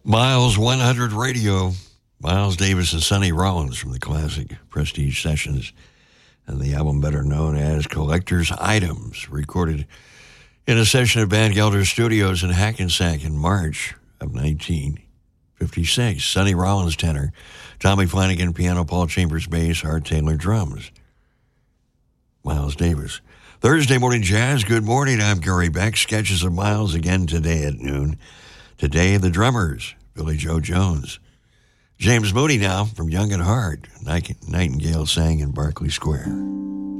Miles 100 Radio. Miles Davis and Sonny Rollins from the classic Prestige Sessions and the album better known as Collector's Items, recorded in a session at Van Gelder Studios in Hackensack in March of 1956. Sonny Rollins tenor, Tommy Flanagan piano, Paul Chambers bass, Art Taylor drums. Miles Davis. Thursday Morning Jazz. Good morning. I'm Gary Beck. Sketches of Miles again today at noon. Today, the drummers, Billy Joe Jones. James Moody now from Young at Heart. Nightingale sang in Berkeley Square.